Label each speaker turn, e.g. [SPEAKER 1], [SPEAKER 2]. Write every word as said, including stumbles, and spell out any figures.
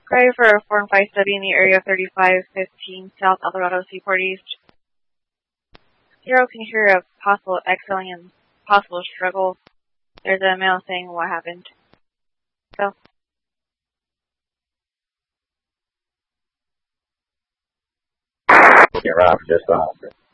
[SPEAKER 1] Cry for a Form five study in the area thirty-five fifteen South Eldorado Seaport East. Zero can hear a possible exhaling and possible struggle. There's a male saying what happened. Go.
[SPEAKER 2] Yeah, Rob, just off.